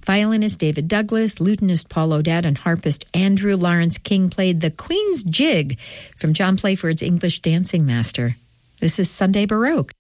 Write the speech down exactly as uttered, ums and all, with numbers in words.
Violinist David Douglas, lutenist Paul O'Dette, and harpist Andrew Lawrence King played the Queen's Jig from John Playford's English Dancing Master. This is Sunday Baroque.